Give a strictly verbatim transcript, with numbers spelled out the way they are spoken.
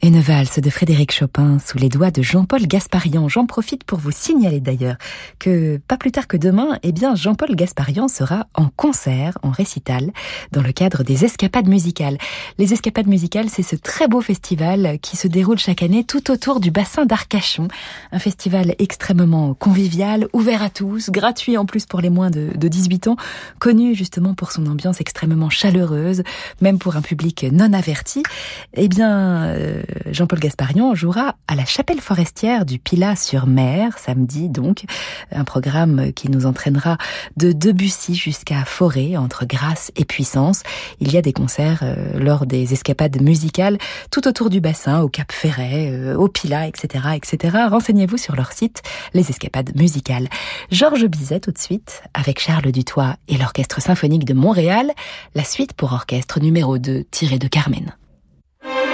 Une valse de Frédéric Chopin sous les doigts de Jean-Paul Gasparian. J'en profite pour vous signaler d'ailleurs que pas plus tard que demain, eh bien Jean-Paul Gasparian sera en concert, en récital, dans le cadre des Escapades musicales. Les Escapades musicales, c'est ce très beau festival qui se déroule chaque année tout autour du bassin d'Arcachon. Un festival extrêmement convivial, ouvert à tous, gratuit en plus pour les moins de, de dix-huit ans, connu justement pour son ambiance extrêmement chaleureuse, même pour un public non averti. Eh bien, euh, Jean-Paul Gasparian jouera à la chapelle forestière du Pilat-sur-Mer, samedi donc. Un programme qui nous entraînera de Debussy jusqu'à Fauré, entre grâce et puissance. Il y a des concerts euh, lors des escapades musicales tout autour du bassin, au Cap Ferret, euh, au Pilat, et cetera, et cetera. Renseignez-vous sur leur site, les escapades musicales. Georges Bizet tout de suite, avec Charles Dutoit et l'Orchestre symphonique de Montréal, la suite pour orchestre numéro deux, tirée de Carmen.